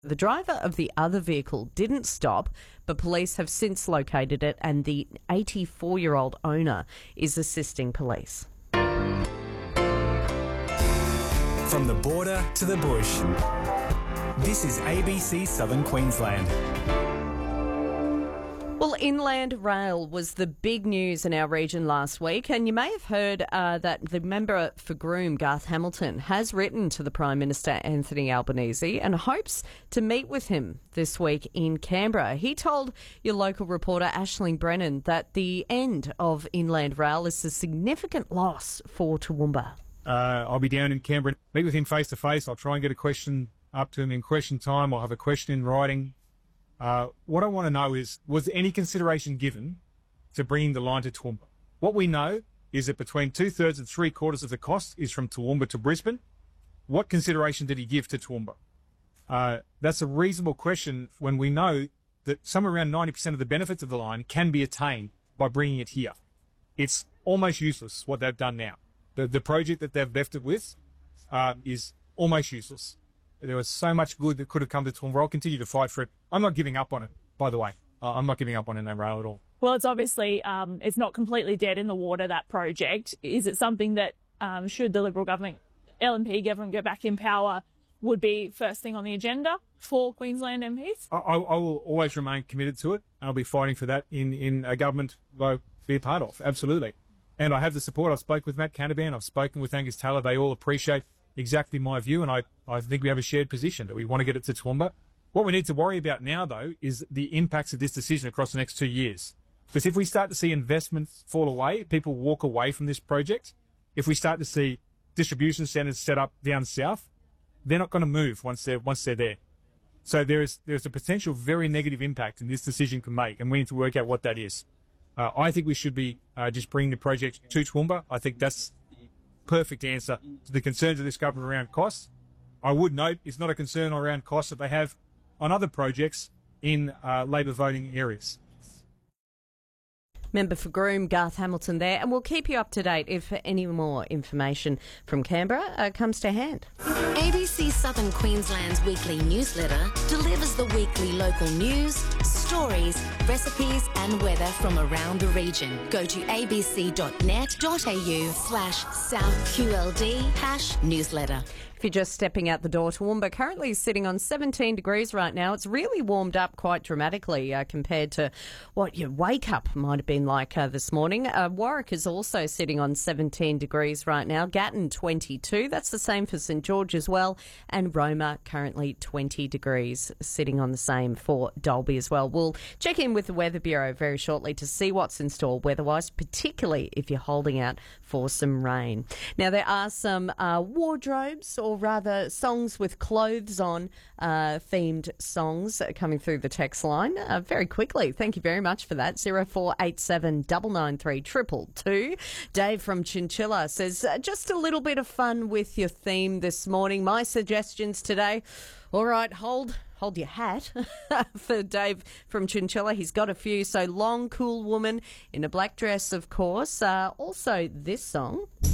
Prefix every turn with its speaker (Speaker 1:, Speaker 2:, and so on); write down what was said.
Speaker 1: The driver of the other vehicle didn't stop, but police have since located it and the 84-year-old owner is assisting police.
Speaker 2: From the border to the bush, this is ABC Southern Queensland.
Speaker 1: Well, Inland Rail was the big news in our region last week, and you may have heard that the member for Groom, Garth Hamilton, has written to the Prime Minister Anthony Albanese and hopes to meet with him this week in Canberra. He told your local reporter Aisling Brennan that the end of Inland Rail is a significant loss for Toowoomba.
Speaker 3: I'll be down in Canberra, meet with him face to face. I'll try and get a question up to him in question time. I'll have a question in writing. What I want to know is, was any consideration given to bringing the line to Toowoomba? What we know is that between 2/3 and 3/4 of the cost is from Toowoomba to Brisbane. What consideration did he give to Toowoomba? That's a reasonable question when we know that somewhere around 90% of the benefits of the line can be attained by bringing it here. It's almost useless what they've done now. The project that they've left it with is almost useless. There was so much good that could have come to Toowoomba. I'll continue to fight for it. I'm not giving up on it, by the way. I'm not giving up on Inland Rail at all.
Speaker 4: Well, it's obviously, it's not completely dead in the water, that project. Is it something that, should the Liberal government, LNP government get back in power, would be first thing on the agenda for Queensland MPs?
Speaker 3: I will always remain committed to it. I'll be fighting for that in a government I'll be a part of, absolutely. And I have the support. I've spoken with Matt Canavan. I've spoken with Angus Taylor. They all appreciate exactly my view, and I think we have a shared position that we want to get it to Toowoomba. What we need to worry about now, though, is the impacts of this decision across the next 2 years. Because if we start to see investments fall away, people walk away from this project, if we start to see distribution centres set up down south, they're not going to move once they're there. So there's a potential very negative impact in this decision can make, and we need to work out what that is. I think we should be just bringing the project to Toowoomba. I think that's the perfect answer to the concerns of this government around costs. I would note it's not a concern around costs that they have on other projects in Labor voting areas.
Speaker 1: Member for Groom, Garth Hamilton there, and we'll keep you up to date if any more information from Canberra comes to hand.
Speaker 5: ABC Southern Queensland's weekly newsletter delivers the weekly local news, stories, recipes and weather from around the region. Go to abc.net.au/SouthQLD #newsletter.
Speaker 1: If you're just stepping out the door, Toowoomba currently sitting on 17 degrees right now. It's really warmed up quite dramatically compared to what your wake-up might have been like this morning. Warwick is also sitting on 17 degrees right now. Gatton, 22. That's the same for St George as well. And Roma, currently 20 degrees, sitting on the same for Dalby as well. We'll check in with the Weather Bureau very shortly to see what's in store weather-wise, particularly if you're holding out for some rain. Now, there are some wardrobes, or rather songs with clothes on, themed songs coming through the text line very quickly. Thank you very much for that. 0487 993 222. Dave from Chinchilla says, just a little bit of fun with your theme this morning. My suggestions today. All right, hold your hat for Dave from Chinchilla. He's got a few. So Long Cool Woman in a black dress, of course. Also this song.